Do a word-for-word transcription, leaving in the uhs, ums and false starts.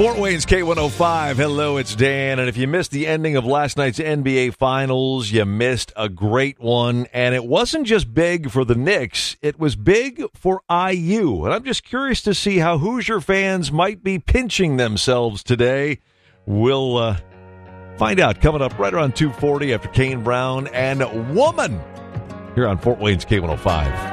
Fort Wayne's K one oh five. Hello, it's Dan. And if you missed the ending of last night's N B A Finals, you missed a great one. And it wasn't just big for the Knicks. It was big for I U. And I'm just curious to see how Hoosier fans might be pinching themselves today. We'll uh, find out coming up right around two forty after Kane Brown and Woman here on Fort Wayne's K one oh five.